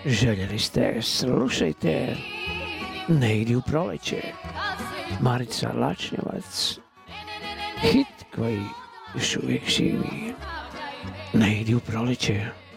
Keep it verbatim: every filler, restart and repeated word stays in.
Željeli ste, slušajte, Ne idi u proleće. Marica Lačnjavac, hit koji još uvijek živi. Ne idi u proleće.